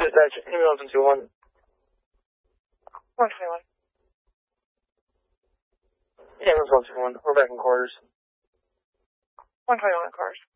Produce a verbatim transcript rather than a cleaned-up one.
Dispatch, ambulance two one. one twenty-one. Ambulance one two one. We're back in quarters. one twenty-one cars.